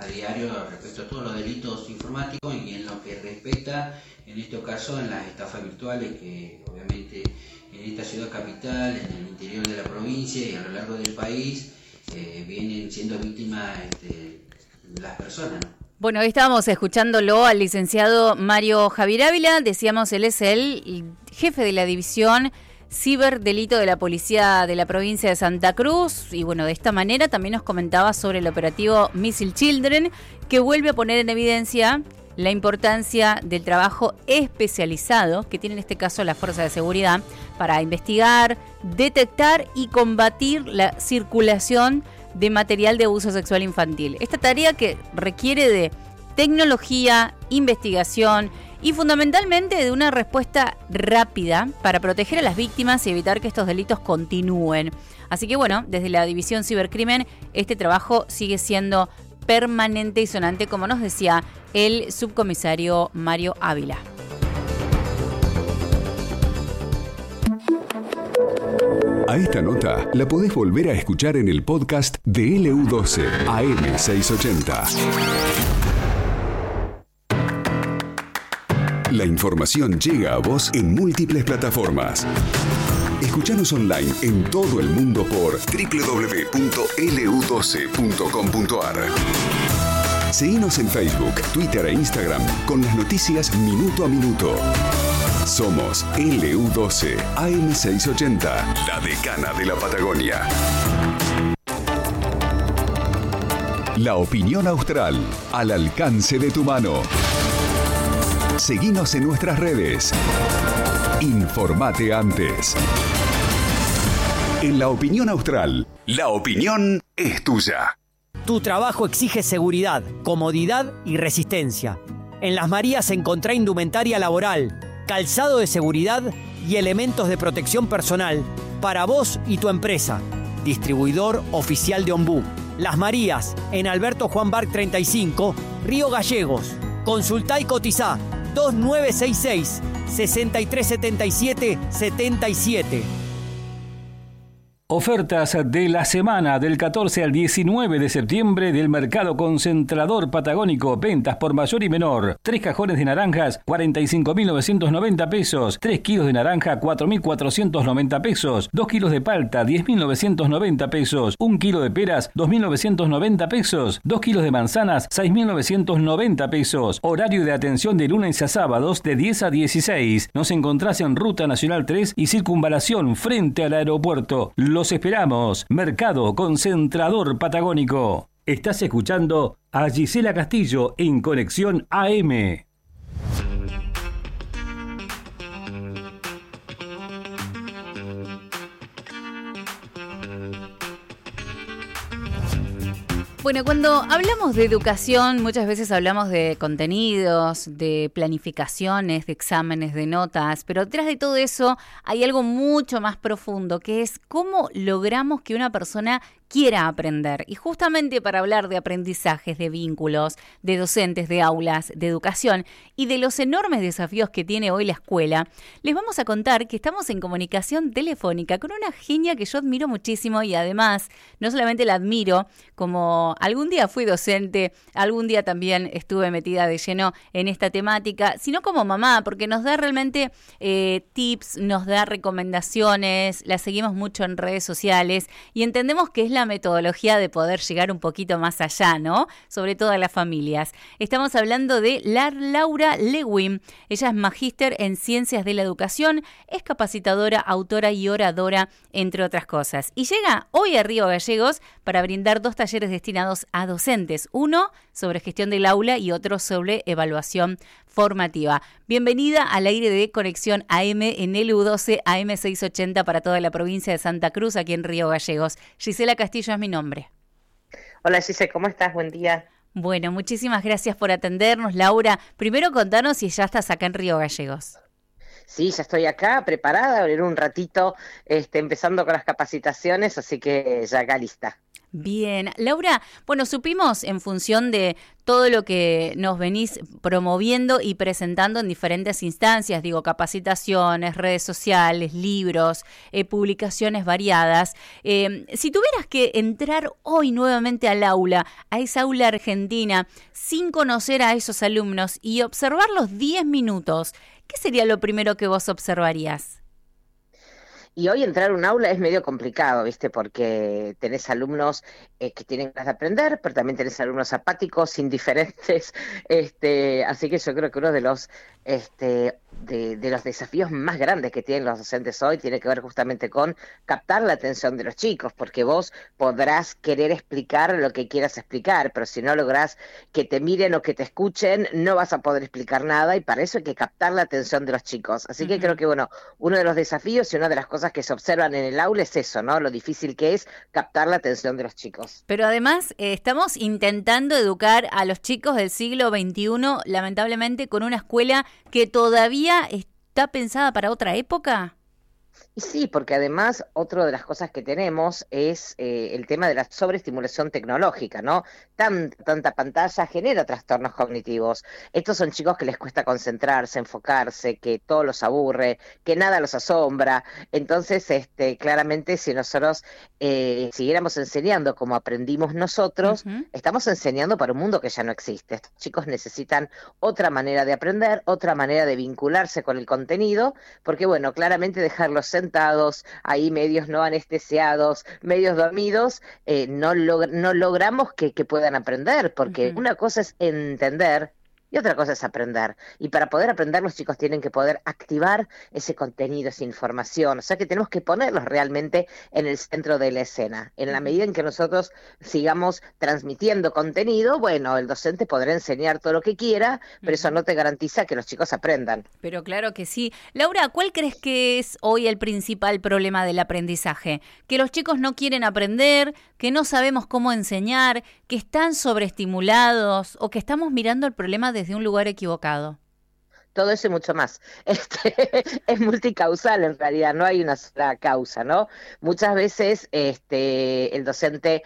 a diario respecto a todos los delitos informáticos y en lo que respecta, en este caso, en las estafas virtuales que obviamente en esta ciudad capital, en el interior de la provincia y a lo largo del país vienen siendo víctimas las personas, ¿no? Bueno, hoy estábamos escuchándolo al licenciado Mario Javier Ávila, decíamos él es el jefe de la división ciberdelito de la policía de la provincia de Santa Cruz y bueno, de esta manera también nos comentaba sobre el operativo Missile Children que vuelve a poner en evidencia la importancia del trabajo especializado que tiene en este caso la Fuerza de Seguridad para investigar, detectar y combatir la circulación de material de abuso sexual infantil. Esta tarea que requiere de tecnología, investigación y fundamentalmente de una respuesta rápida para proteger a las víctimas y evitar que estos delitos continúen. Así que bueno, desde la División Cibercrimen este trabajo sigue siendo permanente y sonante, como nos decía el subcomisario Mario Ávila. A esta nota la podés volver a escuchar en el podcast de LU12 AM680. La información llega a vos en múltiples plataformas. Escuchanos online en todo el mundo por www.lu12.com.ar. Seguinos en Facebook, Twitter e Instagram con las noticias minuto a minuto. Somos LU12 AM680, la decana de la Patagonia. La opinión austral, al alcance de tu mano. Seguinos en nuestras redes. Informate antes. En La Opinión Austral, la opinión es tuya. Tu trabajo exige seguridad, comodidad y resistencia. En Las Marías encontrá indumentaria laboral, calzado de seguridad y elementos de protección personal para vos y tu empresa. Distribuidor oficial de Ombú. Las Marías, en Alberto Juan Barc 35, Río Gallegos. Consultá y cotizá 2966 6377 77. Ofertas de la semana del 14 al 19 de septiembre del Mercado Concentrador Patagónico. Ventas por mayor y menor. 3 cajones de naranjas, 45.990 pesos. 3 kilos de naranja, 4.490 pesos. 2 kilos de palta, 10.990 pesos. 1 kilo de peras, 2.990 pesos. 2 kilos de manzanas, 6.990 pesos. Horario de atención de lunes a sábados de 10 a 16. Nos encontrás en Ruta Nacional 3 y Circunvalación frente al aeropuerto. Los esperamos. Mercado Concentrador Patagónico. Estás escuchando a Gisela Castillo en Conexión AM. Bueno, cuando hablamos de educación, muchas veces hablamos de contenidos, de planificaciones, de exámenes, de notas, pero detrás de todo eso hay algo mucho más profundo, que es cómo logramos que una persona quiera aprender. Y justamente para hablar de aprendizajes, de vínculos, de docentes, de aulas, de educación y de los enormes desafíos que tiene hoy la escuela, les vamos a contar que estamos en comunicación telefónica con una genia que yo admiro muchísimo y además no solamente la admiro, como algún día fui docente, algún día también estuve metida de lleno en esta temática, sino como mamá, porque nos da realmente tips, nos da recomendaciones, la seguimos mucho en redes sociales y entendemos que es la metodología de poder llegar un poquito más allá, ¿no? Sobre todo a las familias. Estamos hablando de Laura Lewin. Ella es magíster en Ciencias de la Educación, es capacitadora, autora y oradora, entre otras cosas. Y llega hoy a Río Gallegos para brindar 2 talleres destinados a docentes. Uno sobre gestión del aula y otro sobre evaluación formativa. Bienvenida al aire de Conexión AM en LU12 AM680 para toda la provincia de Santa Cruz, aquí en Río Gallegos. Gisela Castillo es mi nombre. Hola Gisela, ¿cómo estás? Buen día. Bueno, muchísimas gracias por atendernos, Laura. Primero contanos si ya estás acá en Río Gallegos. Sí, ya estoy acá, preparada, en un ratito, empezando con las capacitaciones, así que ya acá lista. Bien, Laura, bueno, supimos en función de todo lo que nos venís promoviendo y presentando en diferentes instancias, digo, capacitaciones, redes sociales, libros, publicaciones variadas. Si tuvieras que entrar hoy nuevamente al aula, a esa aula argentina, sin conocer a esos alumnos y observarlos 10 minutos, ¿qué sería lo primero que vos observarías? Y hoy entrar a un aula es medio complicado, ¿viste? Porque tenés alumnos que tienen ganas de aprender, pero también tenés alumnos apáticos, indiferentes, así que yo creo que uno de los de los desafíos más grandes que tienen los docentes hoy tiene que ver justamente con captar la atención de los chicos, porque vos podrás querer explicar lo que quieras explicar, pero si no lográs que te miren o que te escuchen, no vas a poder explicar nada, y para eso hay que captar la atención de los chicos. Así que creo que, bueno, uno de los desafíos y una de las cosas que se observan en el aula es eso, ¿no? Lo difícil que es captar la atención de los chicos. Pero además estamos intentando educar a los chicos del siglo XXI, lamentablemente, con una escuela que todavía está pensada para otra época. Y sí, porque además otra de las cosas que tenemos es el tema de la sobreestimulación tecnológica, ¿no? Tanta pantalla genera trastornos cognitivos. Estos son chicos que les cuesta concentrarse, enfocarse, que todo los aburre, que nada los asombra. Entonces, claramente, si nosotros siguiéramos enseñando como aprendimos nosotros, estamos enseñando para un mundo que ya no existe. Estos chicos necesitan otra manera de aprender, otra manera de vincularse con el contenido, porque, bueno, claramente dejarlos sentados ahí medios no anestesiados, medios dormidos, no logramos que puedan aprender, porque una cosa es entender y otra cosa es aprender. Y para poder aprender, los chicos tienen que poder activar ese contenido, esa información. O sea que tenemos que ponerlos realmente en el centro de la escena. En la medida en que nosotros sigamos transmitiendo contenido, bueno, el docente podrá enseñar todo lo que quiera, pero eso no te garantiza que los chicos aprendan. Pero claro que sí. Laura, ¿cuál crees que es hoy el principal problema del aprendizaje? Que los chicos no quieren aprender, que no sabemos cómo enseñar, que están sobreestimulados o que estamos mirando el problema desde un lugar equivocado. Todo eso y mucho más. Es multicausal en realidad, no hay una sola causa, ¿no? Muchas veces el docente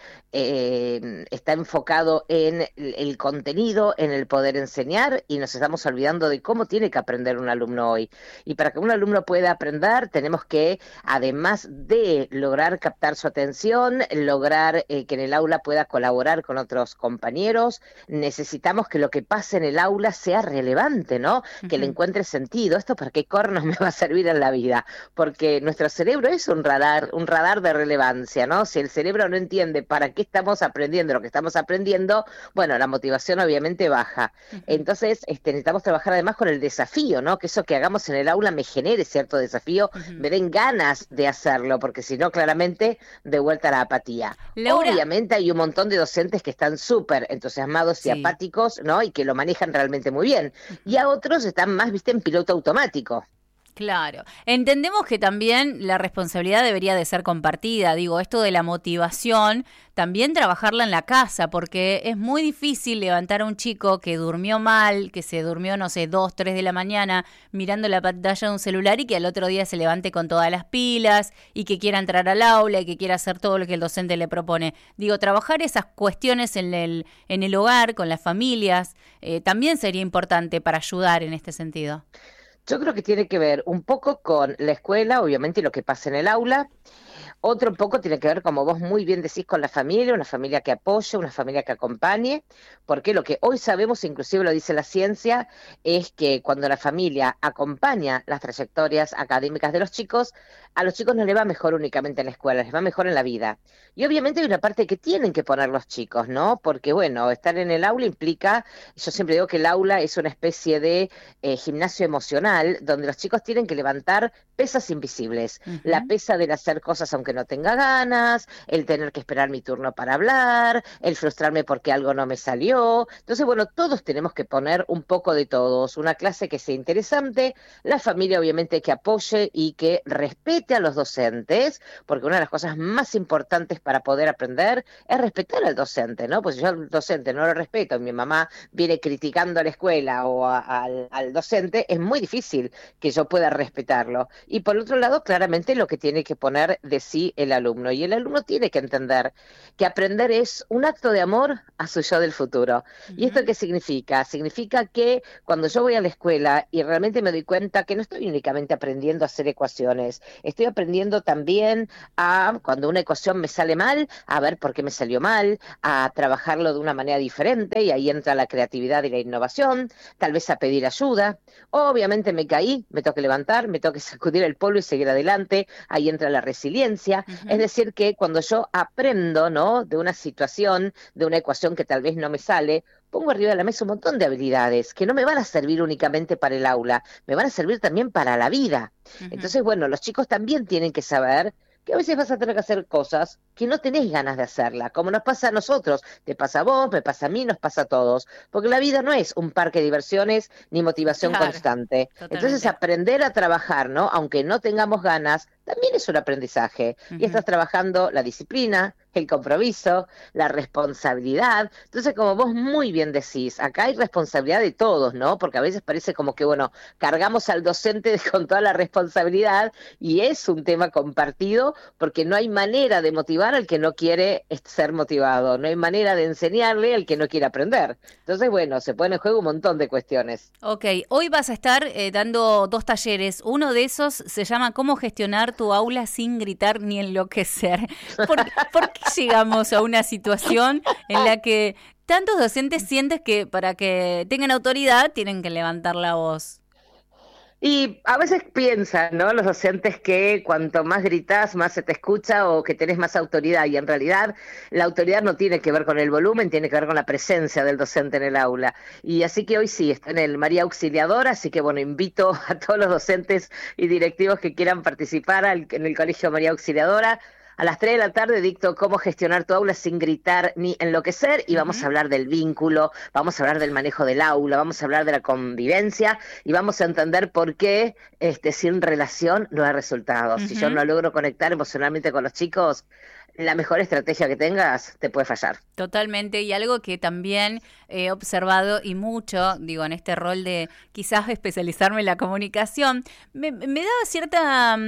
está enfocado en el contenido, en el poder enseñar, y nos estamos olvidando de cómo tiene que aprender un alumno hoy. Y para que un alumno pueda aprender, tenemos que, además de lograr captar su atención, lograr que en el aula pueda colaborar con otros compañeros, necesitamos que lo que pase en el aula sea relevante, ¿no? Que le encuentre sentido. ¿Esto para qué cornos me va a servir en la vida? Porque nuestro cerebro es un radar de relevancia, ¿no? Si el cerebro no entiende para qué estamos aprendiendo lo que estamos aprendiendo, bueno, la motivación obviamente baja. Entonces, necesitamos trabajar además con el desafío, ¿no? Que eso que hagamos en el aula me genere cierto desafío, me den ganas de hacerlo, porque si no, claramente, de vuelta a la apatía. Laura, obviamente hay un montón de docentes que están súper entusiasmados y apáticos, ¿no? Y que lo manejan realmente muy bien. Y a otros están más, viste, en piloto automático. Claro, entendemos que también la responsabilidad debería de ser compartida, digo, esto de la motivación, también trabajarla en la casa, porque es muy difícil levantar a un chico que durmió mal, que se durmió, no sé, 2, 3 de la mañana mirando la pantalla de un celular y que al otro día se levante con todas las pilas y que quiera entrar al aula y que quiera hacer todo lo que el docente le propone. Digo, trabajar esas cuestiones en el hogar, con las familias, también sería importante para ayudar en este sentido. Yo creo que tiene que ver un poco con la escuela, obviamente, y lo que pasa en el aula. Otro poco tiene que ver, como vos muy bien decís, con la familia, una familia que apoye, una familia que acompañe, porque lo que hoy sabemos, inclusive lo dice la ciencia, es que cuando la familia acompaña las trayectorias académicas de los chicos, a los chicos no les va mejor únicamente en la escuela, les va mejor en la vida. Y obviamente hay una parte que tienen que poner los chicos, ¿no? Porque, bueno, estar en el aula implica, yo siempre digo que el aula es una especie de gimnasio emocional, donde los chicos tienen que levantar pesas invisibles, la pesa del hacer cosas aunque no tenga ganas, el tener que esperar mi turno para hablar, el frustrarme porque algo no me salió. Entonces, bueno, todos tenemos que poner un poco de todos, una clase que sea interesante, la familia obviamente que apoye y que respete a los docentes, porque una de las cosas más importantes para poder aprender es respetar al docente, ¿no? Pues si yo al docente no lo respeto, mi mamá viene criticando a la escuela o al docente, es muy difícil que yo pueda respetarlo. Y por otro lado, claramente lo que tiene que poner de sí el alumno, y el alumno tiene que entender que aprender es un acto de amor a su yo del futuro. ¿Y esto qué significa? Significa que cuando yo voy a la escuela y realmente me doy cuenta que no estoy únicamente aprendiendo a hacer ecuaciones, estoy aprendiendo también a, cuando una ecuación me sale mal, a ver por qué me salió mal, a trabajarlo de una manera diferente, y ahí entra la creatividad y la innovación, tal vez a pedir ayuda. Obviamente me caí, me tengo que levantar, me tengo que sacudir el polvo y seguir adelante, ahí entra la resiliencia. Es decir, que cuando yo aprendo, ¿no?, de una situación, de una ecuación que tal vez no me sale, pongo arriba de la mesa un montón de habilidades que no me van a servir únicamente para el aula, me van a servir también para la vida. Entonces, bueno, los chicos también tienen que saber que a veces vas a tener que hacer cosas que no tenés ganas de hacerla, como nos pasa a nosotros, te pasa a vos, me pasa a mí, nos pasa a todos, porque la vida no es un parque de diversiones ni motivación constante. Totalmente. Entonces aprender a trabajar, ¿no?, aunque no tengamos ganas, también es un aprendizaje, y estás trabajando la disciplina, el compromiso, la responsabilidad. Entonces, como vos muy bien decís, acá hay responsabilidad de todos, ¿no? Porque a veces parece como que, bueno, cargamos al docente con toda la responsabilidad, y es un tema compartido, porque no hay manera de motivar al que no quiere ser motivado, no hay manera de enseñarle al que no quiere aprender. Entonces, bueno, se pone en juego un montón de cuestiones. Ok, hoy vas a estar dando 2 talleres. Uno de esos se llama ¿Cómo gestionar tu aula sin gritar ni enloquecer? ¿Por qué llegamos a una situación en la que tantos docentes sienten que para que tengan autoridad tienen que levantar la voz? Y a veces piensan, ¿no?, los docentes, que cuanto más gritas, más se te escucha, o que tenés más autoridad, y en realidad la autoridad no tiene que ver con el volumen, tiene que ver con la presencia del docente en el aula. Y así que hoy sí, está en el María Auxiliadora, así que bueno, invito a todos los docentes y directivos que quieran participar en el Colegio María Auxiliadora. A las 3 de la tarde dicto cómo gestionar tu aula sin gritar ni enloquecer, y vamos a hablar del vínculo, vamos a hablar del manejo del aula, vamos a hablar de la convivencia, y vamos a entender por qué sin relación no hay resultados. Si yo no logro conectar emocionalmente con los chicos, la mejor estrategia que tengas te puede fallar. Totalmente, y algo que también he observado y mucho, digo, en este rol de quizás especializarme en la comunicación, me da cierta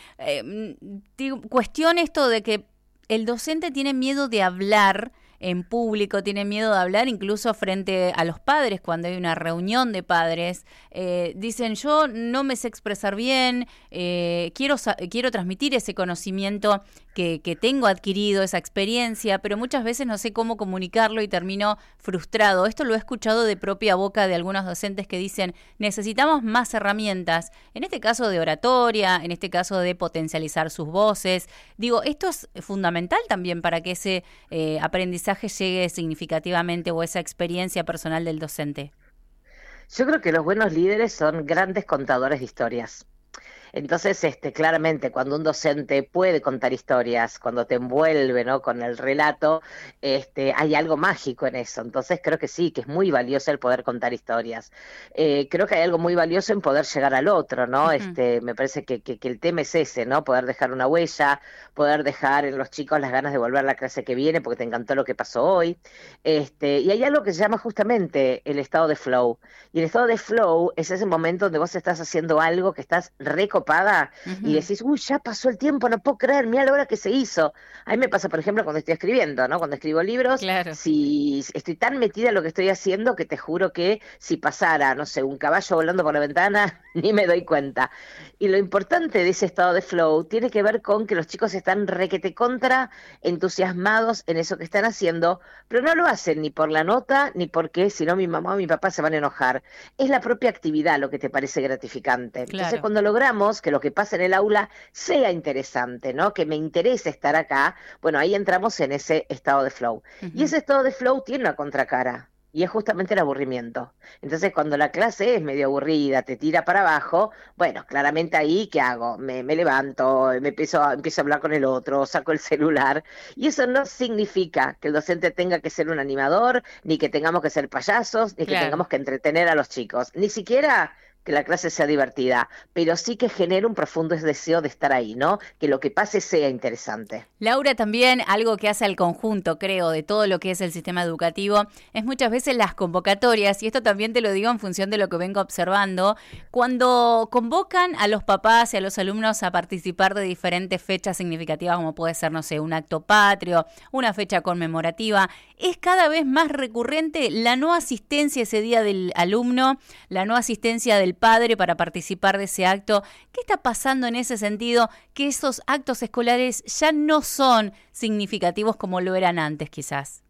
cuestión esto de que el docente tiene miedo de hablar en público, tiene miedo de hablar incluso frente a los padres cuando hay una reunión de padres. Dicen, yo no me sé expresar bien, quiero transmitir ese conocimiento que tengo adquirido, esa experiencia, pero muchas veces no sé cómo comunicarlo y termino frustrado. Esto lo he escuchado de propia boca de algunos docentes que dicen, necesitamos más herramientas, en este caso de oratoria, en este caso de potencializar sus voces. Digo, esto es fundamental también para que ese aprendizaje llegue significativamente, o esa experiencia personal del docente. Yo creo que los buenos líderes son grandes contadores de historias. Entonces, claramente, cuando un docente puede contar historias, cuando te envuelve, ¿no?, con el relato, hay algo mágico en eso. Entonces, creo que sí, que es muy valioso el poder contar historias. Creo que hay algo muy valioso en poder llegar al otro, ¿no? Me parece que el tema es ese, ¿no? Poder dejar una huella, poder dejar en los chicos las ganas de volver a la clase que viene porque te encantó lo que pasó hoy. Y hay algo que se llama justamente el estado de flow. Y el estado de flow es ese momento donde vos estás haciendo algo que estás recopada y decís, uy, ya pasó el tiempo, no puedo creer, mira la hora que se hizo. A mí me pasa, por ejemplo, cuando estoy escribiendo, ¿no? Cuando escribo libros, claro, si estoy tan metida en lo que estoy haciendo que te juro que si pasara, no sé, un caballo volando por la ventana, ni me doy cuenta. Y lo importante de ese estado de flow tiene que ver con que los chicos están requete contra entusiasmados en eso que están haciendo, pero no lo hacen ni por la nota, ni porque si no mi mamá o mi papá se van a enojar. Es la propia actividad lo que te parece gratificante. Claro. Entonces, cuando logramos que lo que pasa en el aula sea interesante, ¿no?, que me interese estar acá, bueno, ahí entramos en ese estado de flow. Y ese estado de flow tiene una contracara. y es justamente el aburrimiento. Entonces, cuando la clase es medio aburrida, te tira para abajo, bueno, claramente ahí, ¿qué hago? Me levanto, empiezo a hablar con el otro, saco el celular, y eso no significa que el docente tenga que ser un animador, ni que tengamos que ser payasos, ni que tengamos que entretener a los chicos, ni siquiera que la clase sea divertida, pero sí que genere un profundo deseo de estar ahí, ¿no? Que lo que pase sea interesante. Laura, también algo que hace al conjunto, creo, de todo lo que es el sistema educativo, es muchas veces las convocatorias, y esto también te lo digo en función de lo que vengo observando, cuando convocan a los papás y a los alumnos a participar de diferentes fechas significativas, como puede ser, no sé, un acto patrio, una fecha conmemorativa, es cada vez más recurrente la no asistencia ese día del alumno, la no asistencia del padre para participar de ese acto. ¿Qué está pasando en ese sentido? Que esos actos escolares ya no son significativos como lo eran antes, quizás.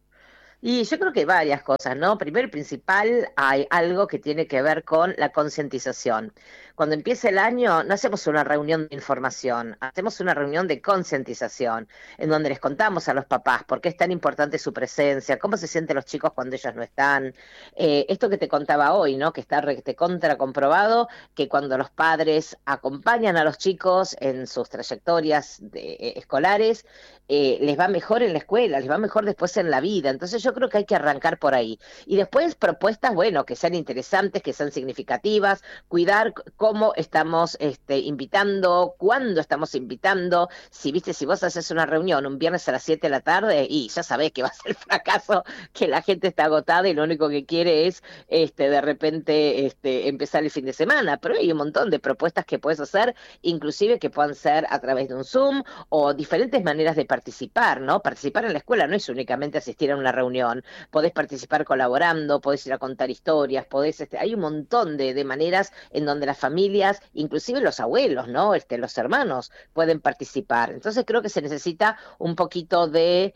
Y yo creo que varias cosas, ¿no? Primero y principal, hay algo que tiene que ver con la concientización. Cuando empieza el año, no hacemos una reunión de información, hacemos una reunión de concientización, en donde les contamos a los papás por qué es tan importante su presencia, cómo se sienten los chicos cuando ellos no están. Esto que te contaba hoy, ¿no? Que está contra comprobado, que cuando los padres acompañan a los chicos en sus trayectorias escolares, les va mejor en la escuela, les va mejor después en la vida. Entonces yo creo que hay que arrancar por ahí. Y después propuestas, bueno, que sean interesantes, que sean significativas, cuidar cómo estamos invitando, cuándo estamos invitando. Si vos haces una reunión un viernes a las 7 de la tarde, y ya sabés que va a ser fracaso, que la gente está agotada y lo único que quiere es de repente empezar el fin de semana. Pero hay un montón de propuestas que puedes hacer, inclusive que puedan ser a través de un Zoom o diferentes maneras de participar, ¿no? Participar en la escuela no es únicamente asistir a una reunión, podés participar colaborando, podés ir a contar historias, hay un montón de maneras en donde las familias, inclusive los abuelos, ¿no? Los hermanos pueden participar. Entonces creo que se necesita un poquito de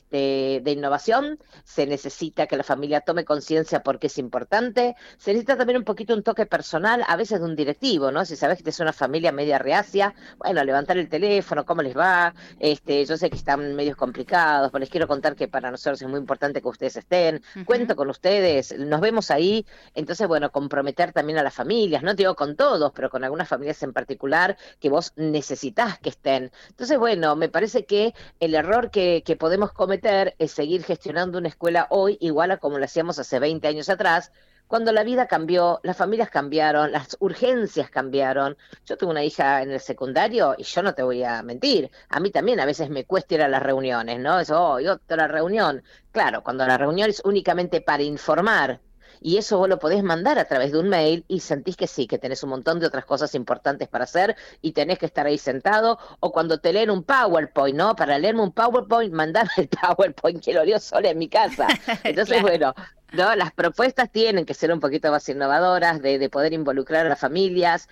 innovación, se necesita que la familia tome conciencia porque es importante, se necesita también un poquito un toque personal, a veces de un directivo, ¿no? Si sabes que es una familia media reacia, bueno, levantar el teléfono, ¿cómo les va? Yo sé que están medios complicados, pero les quiero contar que para nosotros es muy importante que ustedes estén, cuento con ustedes, nos vemos ahí. Entonces, bueno, comprometer también a las familias, no te digo con todos, pero con algunas familias en particular que vos necesitás que estén. Entonces, bueno, me parece que el error que podemos cometer es seguir gestionando una escuela hoy igual a como lo hacíamos hace 20 años atrás, cuando la vida cambió, las familias cambiaron, las urgencias cambiaron. Yo tuve una hija en el secundario y yo no te voy a mentir, a mí también a veces me cuesta ir a las reuniones, ¿no? Otra reunión. Claro, cuando la reunión es únicamente para informar, y eso vos lo podés mandar a través de un mail y sentís que sí, que tenés un montón de otras cosas importantes para hacer y tenés que estar ahí sentado, o cuando te leen un PowerPoint, ¿no? Para leerme un PowerPoint, mandame el PowerPoint que lo leo sola en mi casa. Entonces, claro. Bueno, no, las propuestas tienen que ser un poquito más innovadoras, de poder involucrar a las familias,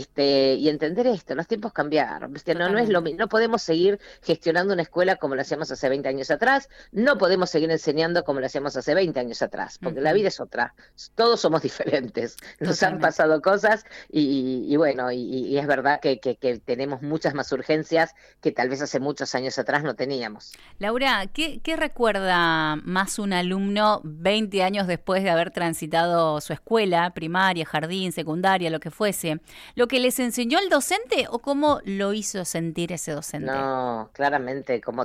y entender esto, los tiempos cambiaron, no es lo mismo, no podemos seguir gestionando una escuela como lo hacíamos hace 20 años atrás, no podemos seguir enseñando como lo hacíamos hace 20 años atrás, porque la vida es otra, todos somos diferentes, nos han pasado cosas y bueno, y es verdad que tenemos muchas más urgencias que tal vez hace muchos años atrás no teníamos. Laura, ¿qué recuerda más un alumno 20 años después de haber transitado su escuela, primaria, jardín, secundaria, lo que fuese? ¿Lo que les enseñó el docente o cómo lo hizo sentir ese docente? No, claramente, cómo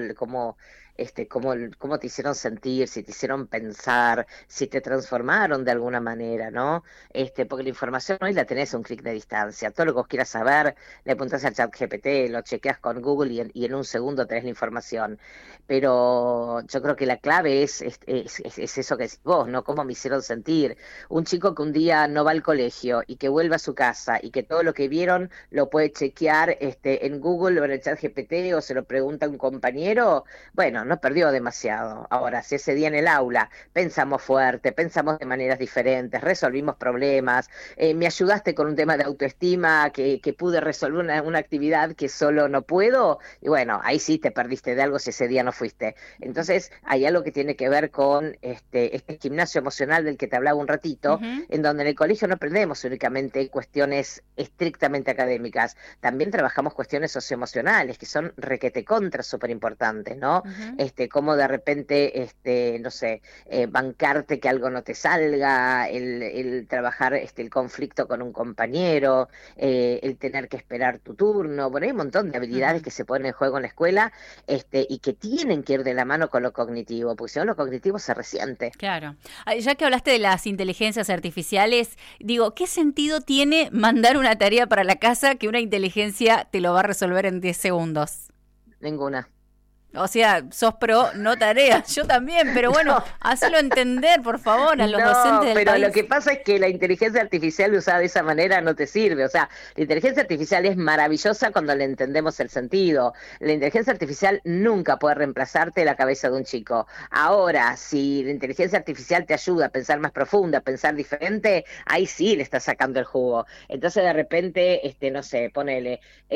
te hicieron sentir, si te hicieron pensar, si te transformaron de alguna manera, ¿no? Porque la información hoy la tenés a un clic de distancia. Todo lo que vos quieras saber, le apuntás al ChatGPT, lo chequeas con Google y en un segundo tenés la información. Pero yo creo que la clave es eso que decís vos, ¿no? Cómo me hicieron sentir. Un chico que un día no va al colegio y que vuelve a su casa y que todo lo que vieron lo puede chequear en Google o en el ChatGPT o se lo pregunta a un compañero, bueno, no perdió demasiado. Ahora, si ese día en el aula pensamos fuerte, pensamos de maneras diferentes, resolvimos problemas, me ayudaste con un tema de autoestima, que pude resolver una actividad que solo no puedo, y bueno, ahí sí te perdiste de algo si ese día no fuiste. Entonces, hay algo que tiene que ver con este gimnasio emocional del que te hablaba un ratito, en donde en el colegio no aprendemos únicamente cuestiones estrictamente académicas, también trabajamos cuestiones socioemocionales, que son requete contra súper importantes, ¿no? cómo de repente, no sé, bancarte que algo no te salga, el trabajar el conflicto con un compañero, el tener que esperar tu turno. Bueno, hay un montón de habilidades que se ponen en juego en la escuela y que tienen que ir de la mano con lo cognitivo, porque si no lo cognitivo se resiente. Claro. Ya que hablaste de las inteligencias artificiales, digo, ¿qué sentido tiene mandar una tarea para la casa que una inteligencia te lo va a resolver en 10 segundos? Ninguna. O sea, sos pro, no tareas. Yo también, pero bueno, No. Hacelo entender, por favor, a los docentes del pero país. lo que pasa es que la inteligencia artificial usada de esa manera no te sirve. O sea, la inteligencia artificial es maravillosa cuando le entendemos el sentido. La inteligencia artificial nunca puede reemplazarte la cabeza de un chico. Ahora, si la inteligencia artificial te ayuda a pensar más profunda, a pensar diferente, ahí sí le estás sacando el jugo. Entonces, de repente, no sé, ponele,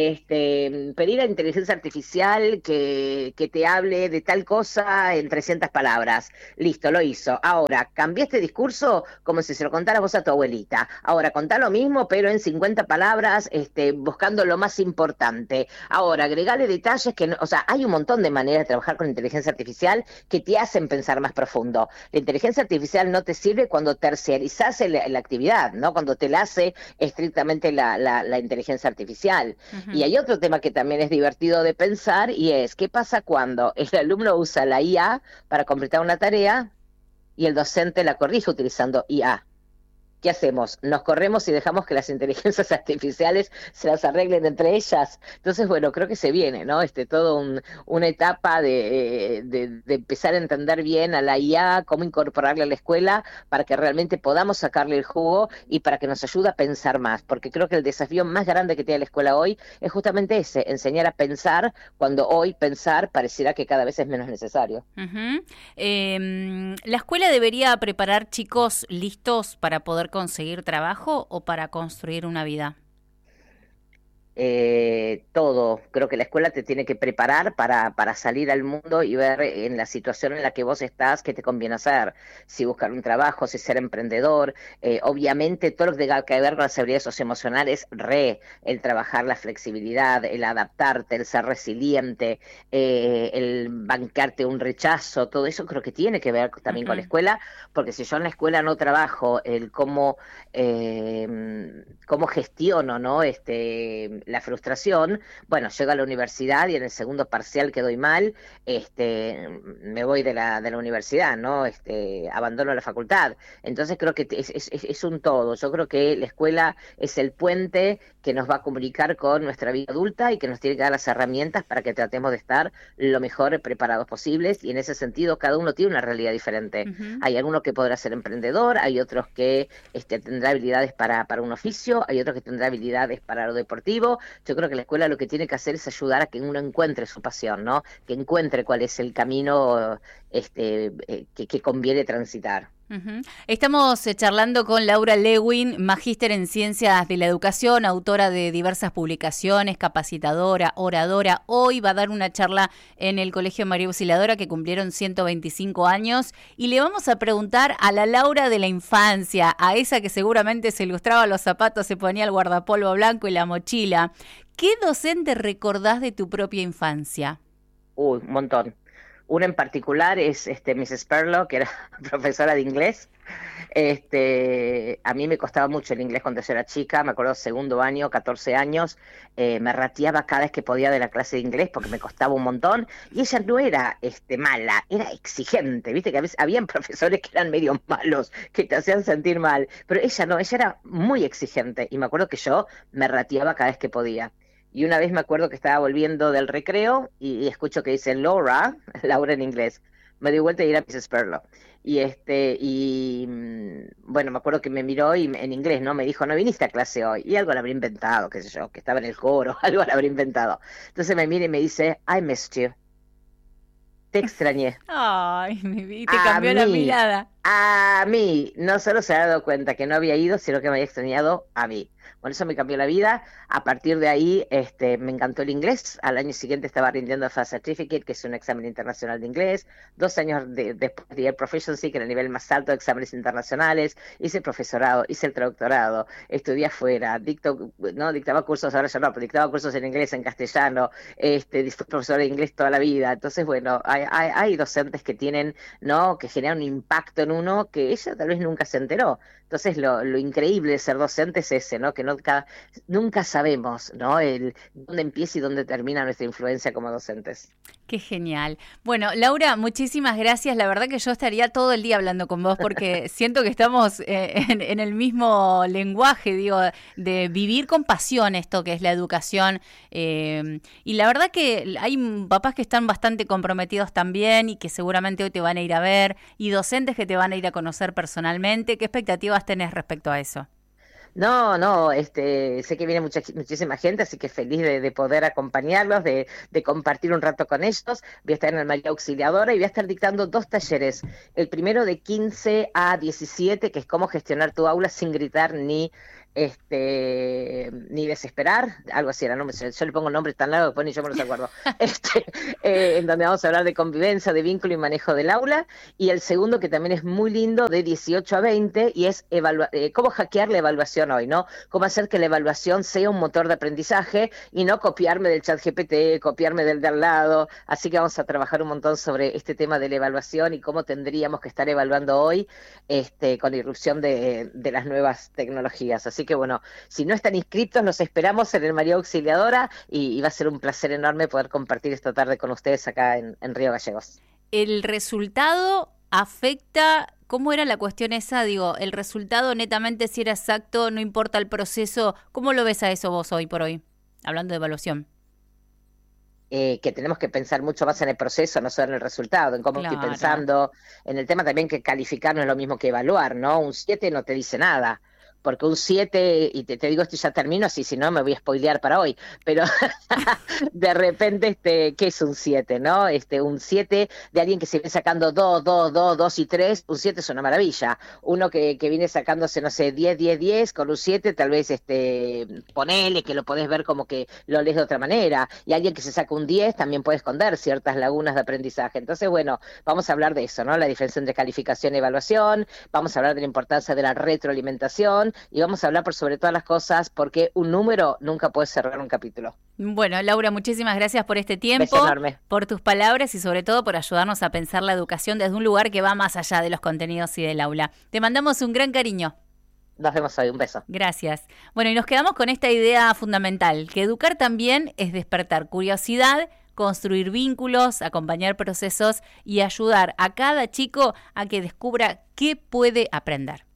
pedir a inteligencia artificial que te hable de tal cosa en 300 palabras. Listo, lo hizo. Ahora, cambié este discurso como si se lo contaras vos a tu abuelita. Ahora, contá lo mismo, pero en 50 palabras, buscando lo más importante. Ahora, agregale detalles que no, o sea, hay un montón de maneras de trabajar con inteligencia artificial que te hacen pensar más profundo. La inteligencia artificial no te sirve cuando terciarizás la actividad, ¿no? Cuando te la hace estrictamente la inteligencia artificial. Y hay otro tema que también es divertido de pensar y es, ¿qué pasa cuando el alumno usa la IA para completar una tarea y el docente la corrige utilizando IA? ¿Qué hacemos? ¿Nos corremos y dejamos que las inteligencias artificiales se las arreglen entre ellas? Entonces, bueno, creo que se viene, ¿no? Todo una etapa de empezar a entender bien a la IA, cómo incorporarla a la escuela para que realmente podamos sacarle el jugo y para que nos ayude a pensar más, porque creo que el desafío más grande que tiene la escuela hoy es justamente ese, enseñar a pensar cuando hoy pensar pareciera que cada vez es menos necesario. ¿La escuela debería preparar chicos listos para poder conseguir trabajo o para construir una vida? Todo. Creo que la escuela te tiene que preparar para salir al mundo y ver en la situación en la que vos estás qué te conviene hacer, si buscar un trabajo, si ser emprendedor. Obviamente todo lo que tenga que ver con las habilidades socioemocionales, el trabajar la flexibilidad, el adaptarte, el ser resiliente, el bancarte un rechazo, todo eso creo que tiene que ver también con la escuela, porque si yo en la escuela no trabajo el cómo gestiono, ¿no? La frustración, bueno, llego a la universidad y en el segundo parcial que doy mal, me voy de la universidad, ¿no? Abandono la facultad. Entonces creo que es un todo. Yo creo que la escuela es el puente que nos va a comunicar con nuestra vida adulta y que nos tiene que dar las herramientas para que tratemos de estar lo mejor preparados posibles, y en ese sentido cada uno tiene una realidad diferente. Hay algunos que podrá ser emprendedor, hay otros que tendrá habilidades para un oficio, hay otros que tendrá habilidades para lo deportivo. Yo creo que la escuela lo que tiene que hacer es ayudar a que uno encuentre su pasión, ¿no? Que encuentre cuál es el camino que conviene transitar. Estamos charlando con Laura Lewin, magíster en Ciencias de la Educación, autora de diversas publicaciones, capacitadora, oradora. Hoy va a dar una charla en el Colegio María Auxiliadora, que cumplieron 125 años, y le vamos a preguntar a la Laura de la infancia, a esa que seguramente se ilustraba los zapatos, se ponía el guardapolvo blanco y la mochila. ¿Qué docente recordás de tu propia infancia? Un montón. Una en particular es Mrs. Perlo, que era profesora de inglés. A mí me costaba mucho el inglés cuando yo era chica, me acuerdo segundo año, 14 años, me rateaba cada vez que podía de la clase de inglés porque me costaba un montón, y ella no era mala, era exigente, viste que a veces habían profesores que eran medio malos, que te hacían sentir mal, pero ella no, ella era muy exigente, y me acuerdo que yo me rateaba cada vez que podía. Y una vez me acuerdo que estaba volviendo del recreo y escucho que dice Laura en inglés. Me di vuelta y era Mrs. Perlo. Bueno, me acuerdo que me miró y en inglés, ¿no? Me dijo, no viniste a clase hoy. Y algo le habría inventado, qué sé yo, que estaba en el coro, algo le habría inventado. Entonces me mira y me dice, I missed you. Te extrañé. Ay, mi vida, te cambió la mirada. A mí, no solo se había dado cuenta que no había ido, sino que me había extrañado a mí. Bueno, eso me cambió la vida. A partir de ahí me encantó el inglés. Al año siguiente estaba rindiendo el FAST Certificate, que es un examen internacional de inglés. 2 años después di el Proficiency, que era el nivel más alto de exámenes internacionales. Hice el profesorado, hice el traductorado, estudié afuera, dictaba cursos, ahora ya no, pero dictaba cursos en inglés, en castellano, fui profesor de inglés toda la vida. Entonces, bueno, hay docentes que tienen, ¿no?, que generan un impacto en uno que ella tal vez nunca se enteró. Entonces, lo increíble de ser docente es ese, ¿no?, que nunca sabemos, ¿no?, dónde empieza y dónde termina nuestra influencia como docentes. Qué genial. Bueno, Laura, muchísimas gracias. La verdad que yo estaría todo el día hablando con vos porque siento que estamos en el mismo lenguaje, digo, de vivir con pasión esto que es la educación. Y la verdad que hay papás que están bastante comprometidos también y que seguramente hoy te van a ir a ver, y docentes que te van a ir a conocer personalmente. ¿Qué expectativas tenés respecto a eso? No, sé que viene muchísima gente, así que feliz de poder acompañarlos, de compartir un rato con ellos. Voy a estar en el María Auxiliadora y voy a estar dictando 2 talleres. El primero de 15 a 17, que es cómo gestionar tu aula sin gritar ni desesperar, algo así era, ¿no? Yo le pongo un nombre tan largo que después ni yo me los acuerdo. En donde vamos a hablar de convivencia, de vínculo y manejo del aula. Y el segundo, que también es muy lindo, de 18 a 20, y es cómo hackear la evaluación hoy, ¿no? Cómo hacer que la evaluación sea un motor de aprendizaje y no copiarme del ChatGPT, copiarme del de al lado. Así que vamos a trabajar un montón sobre este tema de la evaluación y cómo tendríamos que estar evaluando hoy con la irrupción de las nuevas tecnologías. Así que bueno, si no están inscritos, los esperamos en el María Auxiliadora y va a ser un placer enorme poder compartir esta tarde con ustedes acá en Río Gallegos. ¿El resultado afecta? ¿Cómo era la cuestión esa? Digo, el resultado netamente si era exacto, no importa el proceso. ¿Cómo lo ves a eso vos hoy por hoy? Hablando de evaluación. Que tenemos que pensar mucho más en el proceso, no solo en el resultado, en cómo estoy pensando, en el tema también que calificar no es lo mismo que evaluar, ¿no? Un 7 no te dice nada. Porque un 7, y te digo esto y ya termino, así si no me voy a spoilear para hoy, pero de repente, ¿qué es un 7, no? Un 7 de alguien que se viene sacando 2 y 3, un 7 es una maravilla. Uno que viene sacándose, no sé, 10, con un 7, tal vez ponele que lo podés ver como que lo lees de otra manera, y alguien que se saca un 10 también puede esconder ciertas lagunas de aprendizaje. Entonces, bueno, vamos a hablar de eso, ¿no? La diferencia entre calificación y evaluación, vamos a hablar de la importancia de la retroalimentación, y vamos a hablar por sobre todas las cosas porque un número nunca puede cerrar un capítulo. Bueno, Laura, muchísimas gracias por este tiempo, beso enorme, por tus palabras y sobre todo por ayudarnos a pensar la educación desde un lugar que va más allá de los contenidos y del aula. Te mandamos un gran cariño. Nos vemos hoy, un beso. Gracias. Bueno, y nos quedamos con esta idea fundamental, que educar también es despertar curiosidad, construir vínculos, acompañar procesos y ayudar a cada chico a que descubra qué puede aprender.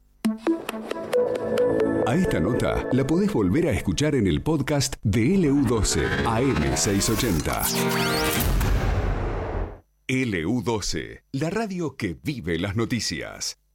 A esta nota la podés volver a escuchar en el podcast de LU12 AM680. LU12, la radio que vive las noticias.